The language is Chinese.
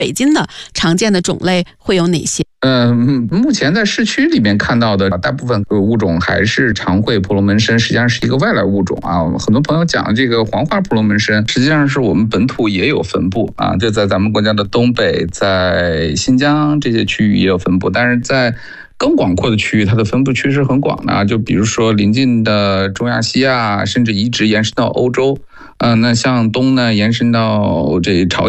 北京的常见的种类会有哪些？ 目前在市区里面看到的大部分物种还是长喙婆罗门参，实际上是一个外来物种啊。很多朋友讲这个黄花婆罗门参，实际上是我们本土也有分布啊，就在咱们国家的东北，在新疆这些区域也有分布，但是在更广阔的区域，它的分布区是很广的啊。就比如说邻近的中亚西亚，甚至一直延伸到欧洲。那像东呢，延伸到这朝